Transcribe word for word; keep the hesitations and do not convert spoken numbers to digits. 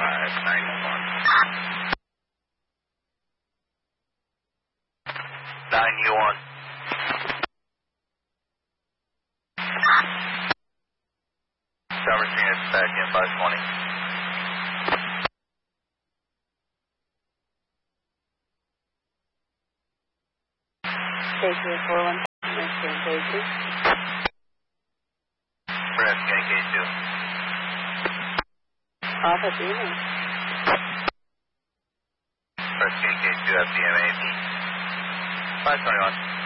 five nine one. nine U one. Tower Phoenix back in five twenty. Station four one, Mexican K two. Mexican K two. Alpha Lima. Mexican K two F D M A P. five twenty-one.